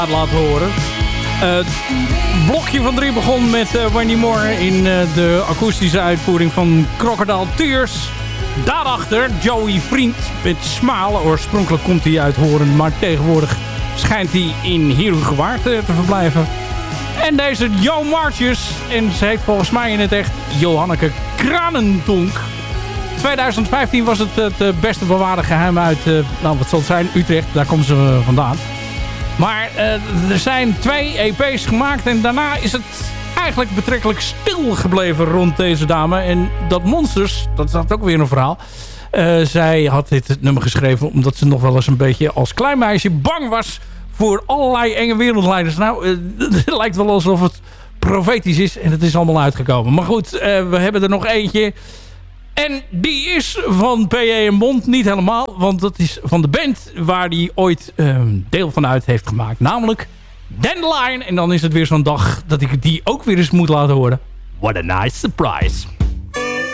laten horen. Het blokje van 3 begon met Wendy Moore in de akoestische uitvoering van Crocodile Tears. Daarachter Joey Vriend met Smile. Oorspronkelijk komt hij uit Hoorn, maar tegenwoordig schijnt hij in Herugewaard te verblijven. En deze Jo Marches, en ze heet volgens mij in het echt Johanneke Kranendonk. 2015 was het beste bewaarde geheim uit, wat zal het zijn, Utrecht. Daar komen ze vandaan. Maar er zijn 2 EP's gemaakt en daarna is het eigenlijk betrekkelijk stil gebleven rond deze dame. En dat Monsters, dat is ook weer een verhaal. Zij had dit nummer geschreven omdat ze nog wel eens een beetje als klein meisje bang was voor allerlei enge wereldleiders. Nou, het lijkt wel alsof het profetisch is en het is allemaal uitgekomen. Maar goed, we hebben er nog eentje. En die is van P.J. en Bond niet helemaal, want dat is van de band waar die ooit deel van uit heeft gemaakt. Namelijk Dandelion. En dan is het weer zo'n dag dat ik die ook weer eens moet laten horen. What a nice surprise.